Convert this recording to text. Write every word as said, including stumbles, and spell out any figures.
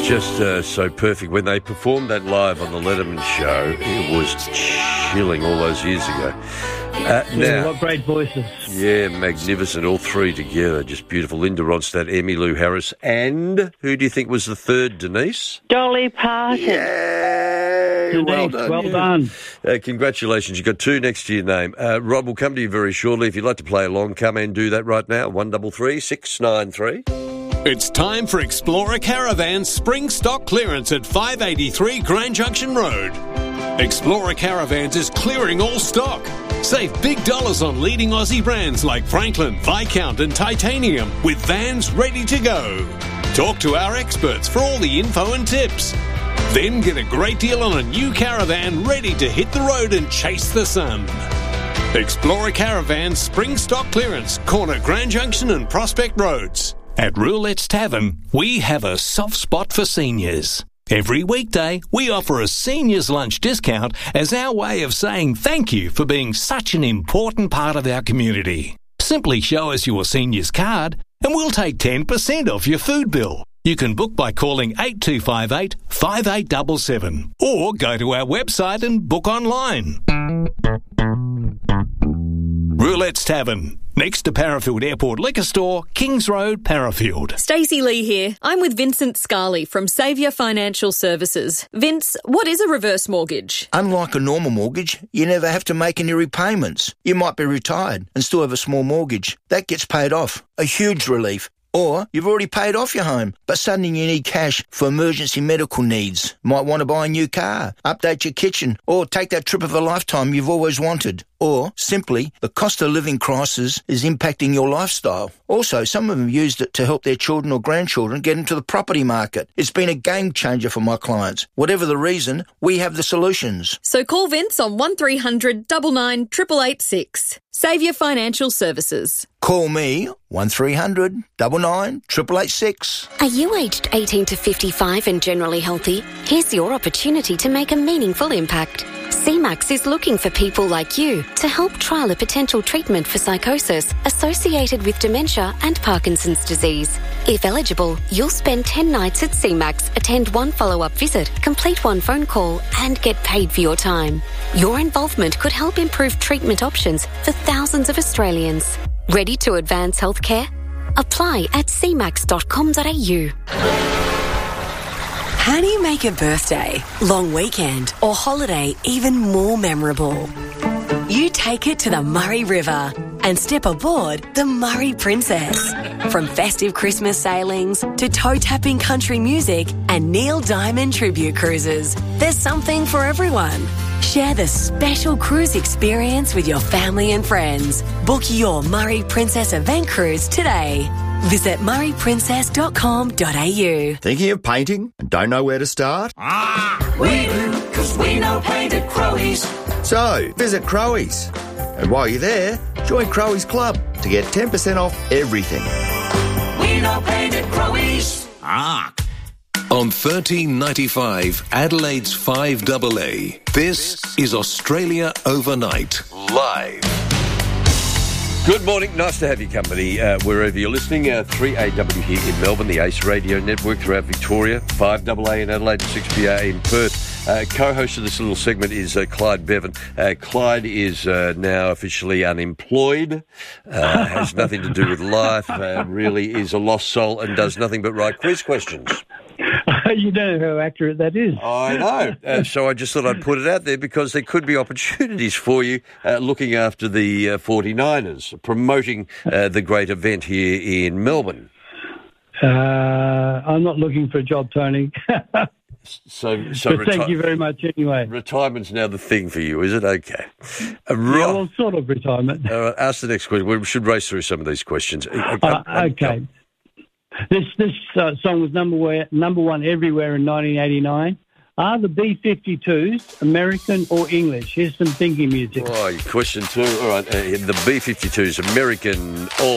just uh, so perfect. When they performed that live on the Letterman show, it was chilling all those years ago. Uh, yeah, now, what great voices. Yeah, magnificent. All three together. Just beautiful. Linda Ronstadt, Emmylou Harris, and who do you think was the third, Denise? Dolly Parton. Yeah, Denise, well done. Well yeah. done. Uh, congratulations. You've got two next to your name. Uh, Rob, will come to you very shortly. If you'd like to play along, come and do that right now. one double three six nine three. It's time for Explorer Caravan's spring stock clearance at five eighty-three Grand Junction Road. Explorer Caravans is clearing all stock. Save big dollars on leading Aussie brands like Franklin, Viscount and Titanium with vans ready to go. Talk to our experts for all the info and tips. Then get a great deal on a new caravan ready to hit the road and chase the sun. Explorer Caravans spring stock clearance, corner Grand Junction and Prospect Roads. At Roulette's Tavern, we have a soft spot for seniors. Every weekday, we offer a seniors lunch discount as our way of saying thank you for being such an important part of our community. Simply show us your seniors card and we'll take ten percent off your food bill. You can book by calling eight two five eight, five eight seven seven or go to our website and book online. Roulette's Tavern, next to Parafield Airport Liquor Store, Kings Road, Parafield. Stacey Lee here. I'm with Vincent Scarley from Saviour Financial Services. Vince, what is a reverse mortgage? Unlike a normal mortgage, you never have to make any repayments. You might be retired and still have a small mortgage. That gets paid off. A huge relief. Or you've already paid off your home, but suddenly you need cash for emergency medical needs. Might want to buy a new car, update your kitchen, or take that trip of a lifetime you've always wanted. Or, simply, the cost of living crisis is impacting your lifestyle. Also, some of them used it to help their children or grandchildren get into the property market. It's been a game changer for my clients. Whatever the reason, we have the solutions. So call Vince on one three hundred nine nine eight eight eight six. Saviour Financial Services. Call me, one three hundred nine nine eight eight eight six. Are you aged eighteen to fifty-five and generally healthy? Here's your opportunity to make a meaningful impact. C MAX is looking for people like you to help trial a potential treatment for psychosis associated with dementia and Parkinson's disease. If eligible, you'll spend ten nights at C MAX, attend one follow-up visit, complete one phone call and get paid for your time. Your involvement could help improve treatment options for thousands of Australians. Ready to advance healthcare? Apply at c max dot com dot a u. How do you make a birthday, long weekend or holiday even more memorable? You take it to the Murray River and step aboard the Murray Princess. From festive Christmas sailings to toe-tapping country music and Neil Diamond tribute cruises, there's something for everyone. Share the special cruise experience with your family and friends. Book your Murray Princess event cruise today. Visit murray princess dot com dot a u. Thinking of painting and don't know where to start? Ah, we do, because we know paint at Crowe's. So, visit Crowe's. And while you're there, join Crowe's Club to get ten percent off everything. We know paint at Crowe's. Ah. On thirteen ninety-five, Adelaide's five A A. This is Australia Overnight, live. Good morning. Nice to have your company uh, wherever you're listening. Uh, three A W here in Melbourne, the Ace Radio Network throughout Victoria, five A A in Adelaide and six P A in Perth. Uh, co-host of this little segment is uh, Clyde Bevan. Uh, Clyde is uh, now officially unemployed, uh, has nothing to do with life, uh, really is a lost soul and does nothing but write quiz questions. You know how accurate that is. I know. Uh, so I just thought I'd put it out there because there could be opportunities for you uh, looking after the uh, forty-niners, promoting uh, the great event here in Melbourne. Uh, I'm not looking for a job, Tony. so, so but thank reti- you very much anyway. Retirement's now the thing for you, is it? Okay. Uh, yeah, well, sort of retirement. Uh, ask the next question. We should race through some of these questions. Uh, uh, okay. This this uh, song was number one, number one everywhere in nineteen eighty-nine. Are the B fifty-twos American or English? Here's some thinking music. Oh, question two. All right. Uh, the B fifty-twos American or